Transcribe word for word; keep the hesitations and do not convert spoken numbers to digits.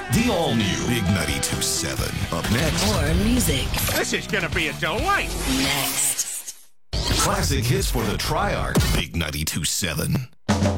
The all-new Big ninety-two point seven. Up next. More music. This is going to be a delight. Next. Classic hits for the Triarch. Big ninety-two point seven.